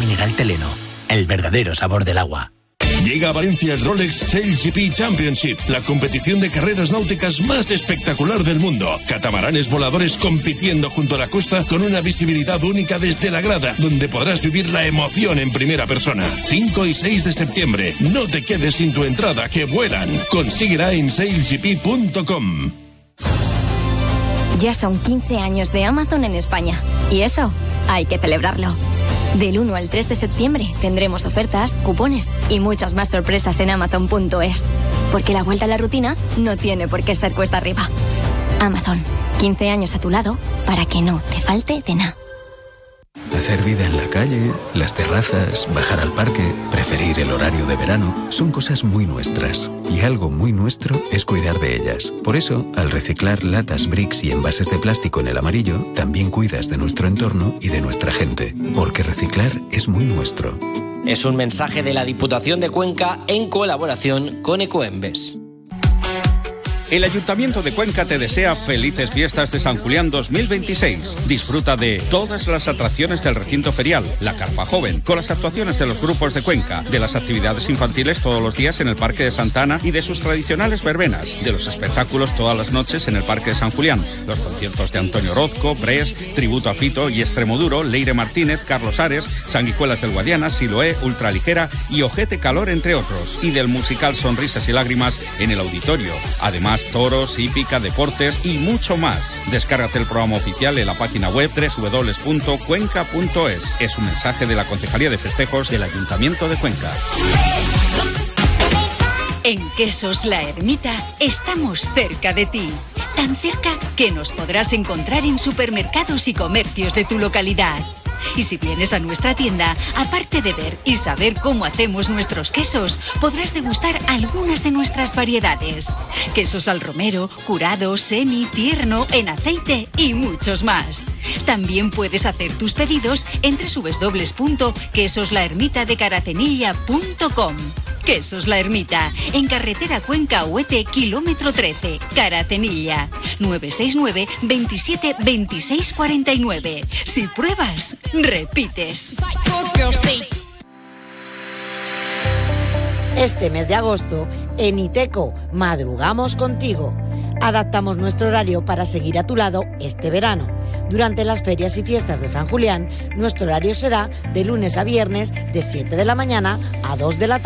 mineral Teleno, el verdadero sabor del agua. Llega a Valencia el Rolex SailGP Championship, la competición de carreras náuticas más espectacular del mundo. Catamaranes voladores compitiendo junto a la costa con una visibilidad única desde la grada, donde podrás vivir la emoción en primera persona. 5 y 6 de septiembre. No te quedes sin tu entrada, que vuelan. Consíguela en sailgp.com. Ya son 15 años de Amazon en España. Y eso hay que celebrarlo. Del 1 al 3 de septiembre tendremos ofertas, cupones y muchas más sorpresas en Amazon.es. Porque la vuelta a la rutina no tiene por qué ser cuesta arriba. Amazon, 15 años a tu lado para que no te falte de nada. Hacer vida en la calle, las terrazas, bajar al parque, preferir el horario de verano, son cosas muy nuestras. Y algo muy nuestro es cuidar de ellas. Por eso, al reciclar latas, bricks y envases de plástico en el amarillo, también cuidas de nuestro entorno y de nuestra gente. Porque reciclar es muy nuestro. Es un mensaje de la Diputación de Cuenca en colaboración con Ecoembes. El Ayuntamiento de Cuenca te desea felices fiestas de San Julián 2026. Disfruta de todas las atracciones del recinto ferial, la carpa joven, con las actuaciones de los grupos de Cuenca, de las actividades infantiles todos los días en el Parque de Santa Ana y de sus tradicionales verbenas, de los espectáculos todas las noches en el Parque de San Julián, los conciertos de Antonio Orozco, Bres, Tributo a Fito y Extremoduro, Leire Martínez, Carlos Ares, Sanguijuelas del Guadiana, Siloé, Ultraligera y Ojete Calor, entre otros, y del musical Sonrisas y Lágrimas en el auditorio. Además, toros, hípica, deportes y mucho más. Descárgate el programa oficial en la página web www.cuenca.es. Es un mensaje de la Concejalía de Festejos del Ayuntamiento de Cuenca. En Quesos La Ermita estamos cerca de ti. Tan cerca que nos podrás encontrar en supermercados y comercios de tu localidad. Y si vienes a nuestra tienda, aparte de ver y saber cómo hacemos nuestros quesos, podrás degustar algunas de nuestras variedades. Quesos al romero, curado, semi, tierno, en aceite y muchos más. También puedes hacer tus pedidos en www.quesoslaermitadecaracenilla.com. Quesos La Ermita, en carretera Cuenca-Huete, kilómetro 13, Caracenilla. 969 27 26 49. Si pruebas, repites. Este mes de agosto, en Iteco, madrugamos contigo. Adaptamos nuestro horario para seguir a tu lado este verano. Durante las ferias y fiestas de San Julián, nuestro horario será de lunes a viernes de 7 de la mañana a 2 de la tarde.